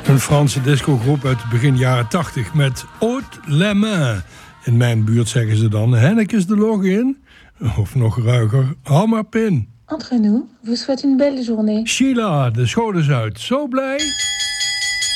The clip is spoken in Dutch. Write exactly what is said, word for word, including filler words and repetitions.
Een Franse discogroep uit begin jaren tachtig met Haute les mains. In mijn buurt zeggen ze dan, Hennek is de log in. Of nog ruiger, hou maar pin. Entre nous, vous souhaite une belle journée. Sheila, de school is uit. Zo blij.